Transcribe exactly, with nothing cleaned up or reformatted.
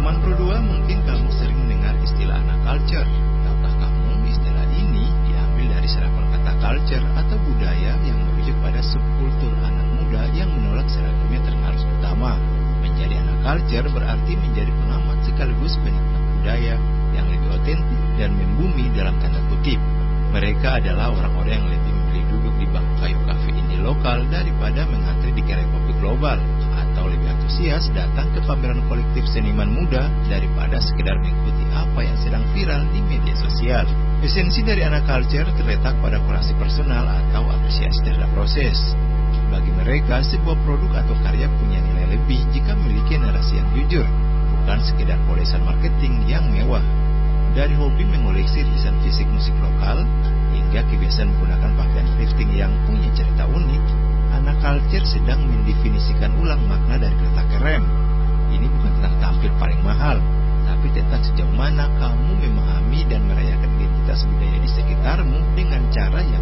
Teman Pro dua, mungkin kamu sering mendengar istilah anak culture. Tahukah kamu istilah ini diambil dari serapan kata culture atau budaya yang merujuk pada subkultur anak muda yang menolak seragamnya terlalu utama. Menjadi anak culture berarti menjadi pengamat sekaligus penikmat budaya yang lebih otentik dan membumi dalam tanda kutip. Mereka adalah orang-orang yang lebih memilih duduk di bangku kayu kafe indie lokal daripada mengantri di kedai kopi global, atau lebih antusias datang ke pameran kolektif seniman muda daripada sekedar mengikuti apa yang sedang viral di media sosial. Esensi dari anak culture terletak pada kurasi personal atau apresiasi terhadap proses. Bagi mereka, sebuah produk atau karya punya nilai lebih jika memiliki narasi yang jujur, bukan sekedar polesan marketing yang mewah. Dari hobi mengoleksi riset fisik musik lokal hingga kebiasaan menggunakan pakaian thrifting yang punya cerita unik, anak culture sedang mendefinisikan ulang makna dari kata keren. Ini bukan tentang tampil paling mahal, tapi tentang sejauh mana kamu memahami dan merayakan identitas budaya di sekitarmu dengan cara yang